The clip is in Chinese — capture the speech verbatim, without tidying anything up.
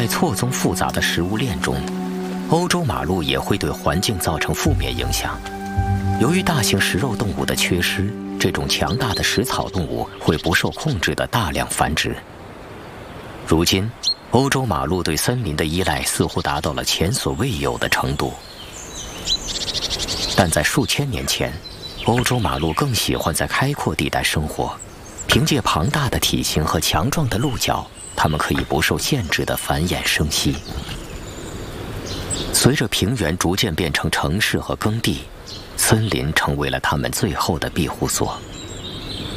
错综复杂的食物链中，欧洲马鹿也会对环境造成负面影响。由于大型食肉动物的缺失，这种强大的食草动物会不受控制地大量繁殖。如今，欧洲马鹿对森林的依赖似乎达到了前所未有的程度。但在数千年前，欧洲马鹿更喜欢在开阔地带生活，凭借庞大的体型和强壮的鹿角，它们可以不受限制地繁衍生息。随着平原逐渐变成城市和耕地，森林成为了它们最后的庇护所。